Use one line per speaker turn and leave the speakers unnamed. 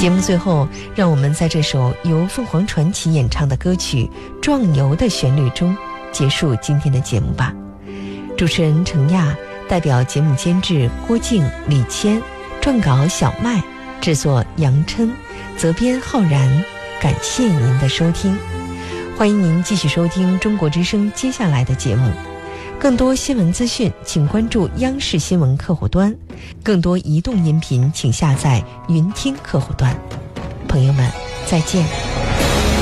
节目最后，让我们在这首由凤凰传奇演唱的歌曲《壮游》的旋律中结束今天的节目吧。主持人程亚，代表节目监制郭静、李谦，撰稿小麦，制作杨琛，责编浩然。感谢您的收听，欢迎您继续收听中国之声接下来的节目。更多新闻资讯请关注央视新闻客户端，更多移动音频请下载云听客户端。朋友们，再见。